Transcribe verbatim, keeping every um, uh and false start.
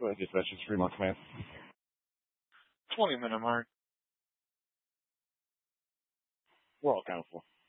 Go ahead, dispatch. It's Fremont Command. twenty minute mark. We're all accounted for.